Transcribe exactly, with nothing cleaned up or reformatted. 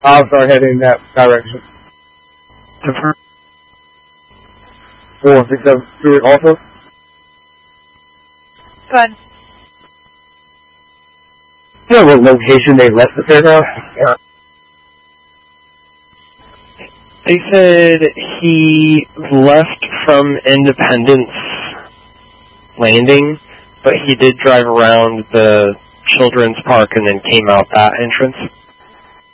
I'll start heading in that direction. four one six seven, Stuart also? Good. You know what location they left the fairground? Yeah. They said he left from Independence Landing, but he did drive around the Children's Park and then came out that entrance.